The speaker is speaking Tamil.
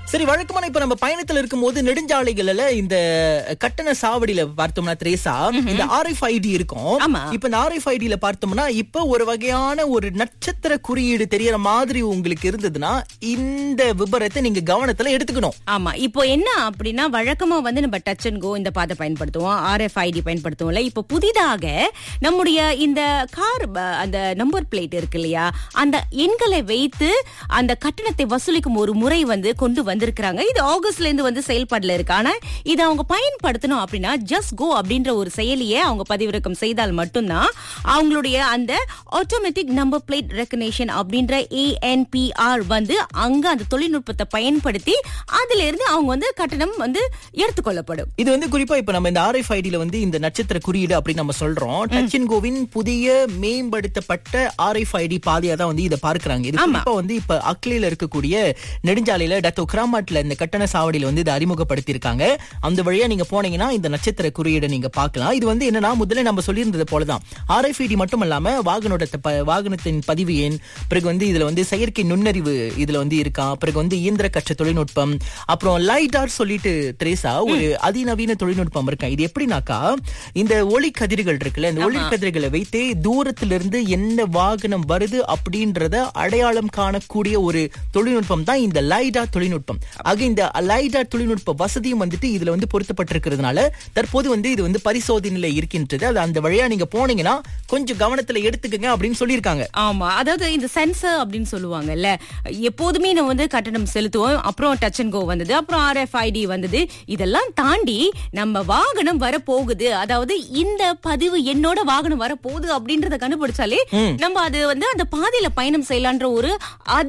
சரி, வழக்கமான இப்ப நம்ம பயணத்துல இருக்கும்போது நெடுஞ்சாலைகள்ல இந்த கட்டண சாவடியில பார்த்தோம்னா திரேசா, இந்த RFID இருக்கும். ஆமா. இப்ப இந்த RFID-ல பார்த்தோம்னா இப்ப ஒரு வகையான ஒரு நட்சத்திர குறியீடு தெரியற மாதிரி உங்களுக்கு இருந்ததுன்னா இந்த விபரத்தை நீங்க கவனத்துல எடுத்துக்கணும். ஆமா, இப்போ என்ன அப்படின்னா வழக்கமா வந்து நம்ம டச் அண்ட் கோ இந்த பாதை பயன்படுத்துவோம், RFID பயன்படுத்துவோம்ல. இப்போ புதிதாக நம்முடைய இந்த கார் அந்த நம்பர் பிளேட் இருக்கு இல்லையா, அந்த எண்களை வைத்து அந்த கட்டணத்தை வசூலிக்கும் ஒரு முறை வந்து கொண்டு வந்திருக்கிறாங்க. இது ஆகஸ்ட்ல இருந்து வந்து செயல்பாடுல இருக்கு. ஆனா இதை அவங்க பயன்படுத்தணும் அப்படின்னா ஜஸ்ட் கோ அப்படின்ற ஒரு செயலியை அவங்க பதிவிறக்கம் செய்தால் மட்டும்தான் அவங்களுடைய அந்த ஆட்டோமேட்டிக் நம்பர் பிளேட் ரெகக்னிஷன் அப்படின்ற ANPR வந்து அங்க அந்த தொழில்நுட்பத்தை பயன்படுத்தி அதுல இருந்து அவங்க வந்து கட்டணம் வந்து எடுத்துக்கொள்ளப்படும். இது வந்து குறிப்பா இப்ப நம்ம இந்த RFID-ல வந்து இந்த நட்சத்திர குறியீடு அப்படின்னு நம்ம சொல்றோம். டச் அண்ட் கோவின் புதிய மேம்படுத்தப்பட்ட RFID பாதையா தான் வந்து இதை பார்க்கறாங்க. இது குறிப்பா வந்து இப்ப அக்லில இருக்கக்கூடிய நெடுஞ்சாலையில டத்தோ கிராமாட்ல இந்த கட்டண சாவடியில வந்து இதை அறிமுகப்படுத்தி இருக்காங்க. அந்த வழியா நீங்க போனீங்கன்னா இந்த நட்சத்திர குறியீடை நீங்க பார்க்கலாம். இது வந்து என்னன்னா முதல்ல நம்ம சொல்லியிருந்தது போலதான் RFID மட்டும் இல்லாம வாகனத்தின் பதிவு எண், பிறகு வந்து இதுல வந்து செயற்கை நுண்ணறிவு இதுல வந்து இருக்கா, பிறகு வந்து இயந்திர கற்ற தொழில்நுட்பம், அப்புறம் லைடார் சொல்லிட்டு திரேசா ஒரு அதிநவீன தொழில்நுட்பம் இருக்கா. இது எப்படின்னாக்கா இந்த ஒளி கதிர்கள் இருக்குல்ல, இந்த ஒளி கதிர்களை வைத்தே தூரத்திலிருந்து என்ன வாகனம் வருது அப்படின்றத அடையாளம் காணக்கூடிய ஒரு தொழில்நுட்பம் தான் இந்த லைடார் தொழில்நுட்பம். ஆக இந்த லைடார் தொழில்நுட்ப வசதியும் வந்துட்டு இதுல வந்து பொருத்தப்பட்டிருக்கிறதுனால தற்போது வந்து இது வந்து பரிசோதனையில இருக்கின்றது. அது அந்த வழியா நீங்க போனீங்கன்னா கொஞ்சம் கவனத்துல எடுத்துக்கங்க அப்படின்னு சொல்லியிருக்காங்க. ஆமா, அதாவது இந்த சென்சர் அப்படின்னு சொல்லுவாங்கல்ல, எப்போதுமே நம்ம வந்து கட்டணம் செலுத்துவோம், அப்புறம் டச் அண்ட் கோ வந்தது, அப்புறம் RFID வந்தது. இதெல்லாம் தாண்டி நம்ம வாகனம் வரப்போகுது, அதாவது இந்த பதிவு என்னோட வாகனம் வரப்போகுது அப்படின்றத கண்டுபிடிச்சாலே நம்ம அது வந்து அந்த பாதையில பயணம் செய்யலான்ற ஒரு